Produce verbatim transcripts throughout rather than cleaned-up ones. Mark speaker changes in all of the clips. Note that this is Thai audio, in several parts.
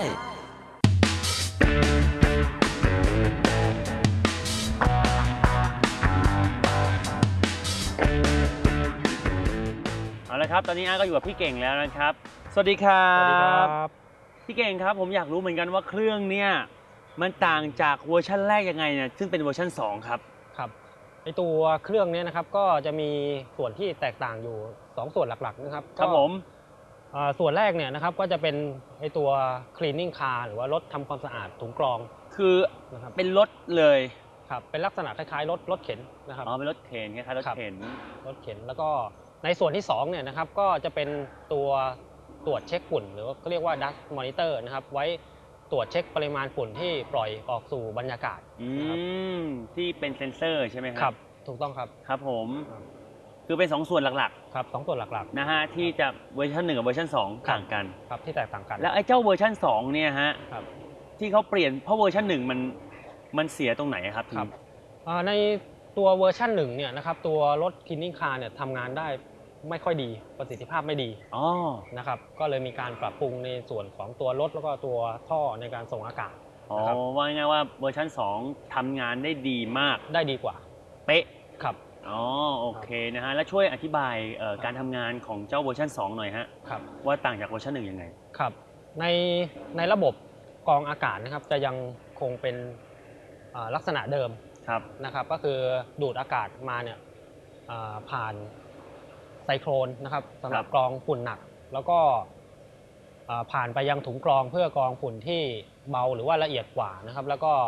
Speaker 1: เอาละครับตอนนี้อาร์ก็อยู่กับพี่เก่งแล้วนะครับสวัสดีครับสวัสดีครับพี่เก่งครับผมอยากรู้เหมือนกันว่าเครื่องเนี่ยมันต่างจากเวอร์ชันแรกยังไงเนี่ยซึ่งเป็นเวอร์ชันสองครับ
Speaker 2: ครับไอตัวเครื่องนี้นะครับก็จะมีส่วนที่แตกต่างอยู่สองส่วนหลักๆนะครับ
Speaker 1: ครับผม
Speaker 2: ส่วนแรกเนี่ยนะครับก็จะเป็นไอตัว cleaning car หรือว่ารถทำความสะอาดถุงกรอง
Speaker 1: คือนะครับเป็นรถเลย
Speaker 2: ครับเป็นลักษณะคล้ายๆรถรถเข็นนะครับ
Speaker 1: อ๋อเป็นรถเข็นคล้ายๆรถเข็น
Speaker 2: รถเข็นแล้วก็ในส่วนที่สองเนี่ยนะครับก็จะเป็นตัวตรวจเช็คฝุ่นหรือว่าก็เรียกว่า dust monitor นะครับไว้ตรวจเช็คปริมาณฝุ่นที่ปล่อยออกสู่บรรยากาศ
Speaker 1: อืมที่เป็นเซ็นเซอร์ใช่ไหมครับ
Speaker 2: ครับถูกต้องครับ
Speaker 1: ครับผมคือเป็นสองส่วนหลัก
Speaker 2: ๆครับสองส่วนหลัก
Speaker 1: ๆนะฮะที่จะเวอร์ชันหนึ่งกับเวอร์ชันสองต่างกัน
Speaker 2: ครับที่แตกต่างกัน
Speaker 1: แล้วไอ้เจ้าเวอร์ชันสองเนี่ยฮะที่เขาเปลี่ยนเพราะเวอร์ชันหนึ่งมันมันเสียตรงไหนครับ
Speaker 2: ครับในตัวเวอร์ชันหนึ่งเนี่ยนะครับตัวรถ cleaning car เนี่ยทำงานได้ไม่ค่อยดีประสิทธิภาพไม่ดีนะครับก็เลยมีการปรับปรุงในส่วนของตัวรถแล้วก็ตัวท่อในการส่งอากาศ
Speaker 1: อ๋อว่าง่ายๆว่าเวอร์ชันสองทำงานได้ดีมาก
Speaker 2: ได้ดีกว่า
Speaker 1: เป๊ะ
Speaker 2: ครับ
Speaker 1: อ๋อโอเคนะฮะแล้วช่วยอธิบายการทำงานของเจ้าเวอร์ชันสองหน่อยฮะว่าต่างจากเวอร์ชันหนึ่งยังไง
Speaker 2: ครับในในระบบกรองอากาศนะครับจะยังคงเป็นลักษณะเดิมนะครับก็คือดูดอากาศมาเนี่ยผ่านไซโครนนะครับสำหรับกรองฝุ่นหนักแล้วก็ผ่านไปยังถุงกรองเพื่อกรองฝุ่นที่เบาหรือว่าละเอียดกว่านะครับแล้วก็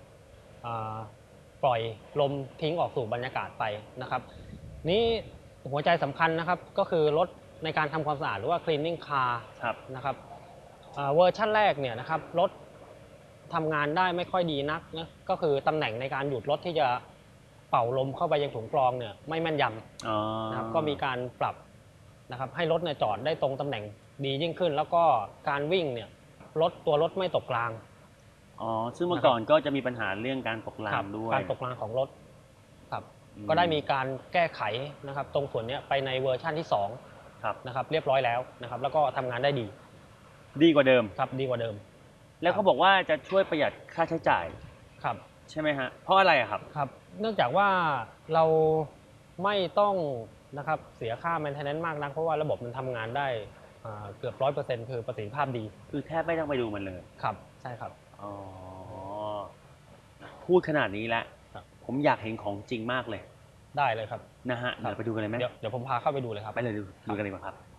Speaker 2: ปล่อยลมทิ้งออกสู่บรรยากาศไปนะครับนี้หัวใจสำคัญนะครับก็คือรถในการทำความสะอาดหรือว่า cleaning car นะครับเวอร์ชันแรกเนี่ยนะครับรถทำงานได้ไม่ค่อยดีนักนะก็คือตำแหน่งในการหยุดรถที่จะเป่าลมเข้าไปยังถุงกรองเนี่ยไม่แม่นยำนะครับก็มีการปรับนะครับให้รถเนี่ยจอดได้ตรงตำแหน่งดียิ่งขึ้นแล้วก็การวิ่งเนี่ยรถตัวรถไม่ตกราง
Speaker 1: อ๋อซึ่งเมื่อก่อนก็จะมีปัญหาเรื่องการตกรางด้วย
Speaker 2: การตกรางของรถครับก็ได้มีการแก้ไขนะครับตรงส่วนนี้ไปในเวอร์ชันที่สองนะครับเรียบร้อยแล้วนะครับแล้วก็ทำงานได้ดี
Speaker 1: ดีกว่าเดิม
Speaker 2: ครับดีกว่าเดิม
Speaker 1: แล้วเขาบอกว่าจะช่วยประหยัดค่าใช้จ่าย
Speaker 2: ครับ
Speaker 1: ใช่ไหมฮะเพราะอะไรครับ
Speaker 2: ครับเนื่องจากว่าเราไม่ต้องนะครับเสียค่า maintenance มากนักเพราะว่าระบบมันทำงานได้เกือบร้อยเปอร์เซ็นต์คือประสิทธิภาพดี
Speaker 1: คือแทบไม่ต้องไปดูมันเลย
Speaker 2: ครับใช่ครับ
Speaker 1: อ๋อพูดขนาดนี้แล้วผมอยากเห็นของจริงมากเลย
Speaker 2: ได้เลยครับ
Speaker 1: นะฮะเดี๋ยวไปดูกันเลยไหม
Speaker 2: เดี๋ยวเดี๋ยวผมพาเข้าไปดูเลยครับ
Speaker 1: ไปเลยดูดูกันเลยครับ